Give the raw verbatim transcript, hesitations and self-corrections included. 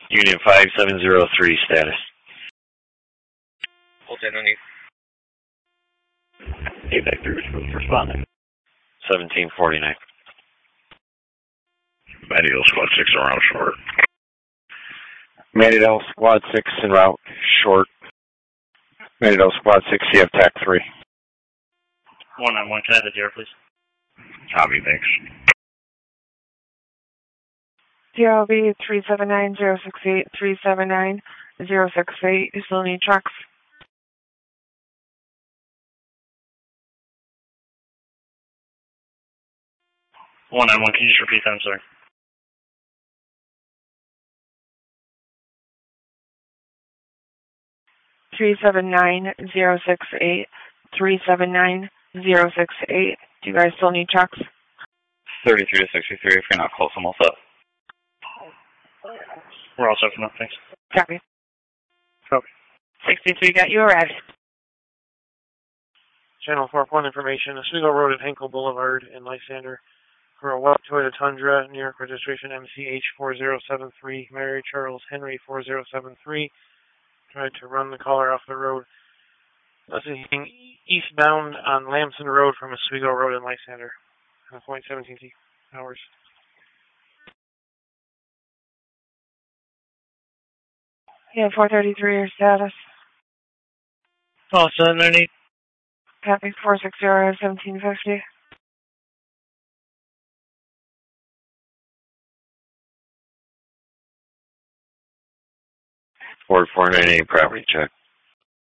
Union five seven zero three status. Hold ten underneath. Eight back through, responding. seventeen forty-nine. Manual Squad six around short. Manadel Squad six en route, short. Manadel Squad six, C F TAC three. one nine one, can I have the deer, please? Copy, thanks. zero B three seven nine zero six eight three seven nine zero six eight. You still need trucks? one nine one, can you just repeat that? I'm sorry. three seven nine zero six eight three seven nine zero six eight. Do you guys still need trucks? thirty-three to sixty-three. If you're not close, I'm all set. We're all set for now, thanks. Copy. Copy. sixty-three got you arrived. Channel four point information. Oswego Road at Henkel Boulevard in Lysander. For a white Toyota Tundra, New York registration M C H four zero seven three, Mary Charles Henry four zero seven three. Tried to run the caller off the road. Proceeding eastbound on Lamson Road from Oswego Road in Lysander. Point seventeen hours. Yeah, four thirty-three, your status. Oh, so underneath. Copy, four six zero seventeen fifty. Ford four nine eight, property check.